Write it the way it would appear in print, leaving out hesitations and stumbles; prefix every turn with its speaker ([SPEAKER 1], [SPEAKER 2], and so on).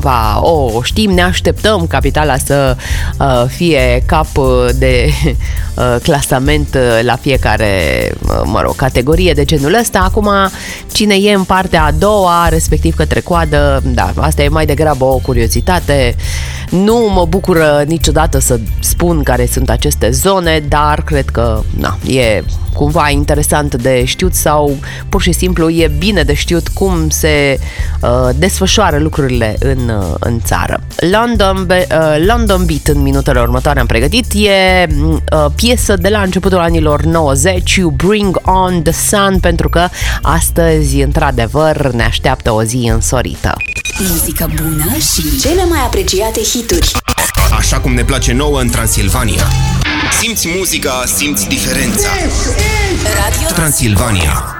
[SPEAKER 1] Bratislava, o știm, ne așteptăm capitala să fie cap de clasament la fiecare, categorie de genul ăsta. Acum, cine e în partea a doua, respectiv către coadă, da, asta e mai degrabă o curiozitate. Nu mă bucură niciodată să spun care sunt aceste zone, dar cred că e cumva interesant de știut sau pur și simplu e bine de știut cum se desfășoară lucrurile în țară. London Beat în minutele următoare am pregătit. E piesă de la începutul anilor 90, You Bring On The Sun, pentru că astăzi, într-adevăr, ne așteaptă o zi însorită.
[SPEAKER 2] Muzică bună și cele mai apreciate hituri.
[SPEAKER 3] Așa cum ne place nouă în Transilvania. Simți muzica, simți diferența.
[SPEAKER 2] Radio
[SPEAKER 3] Transilvania.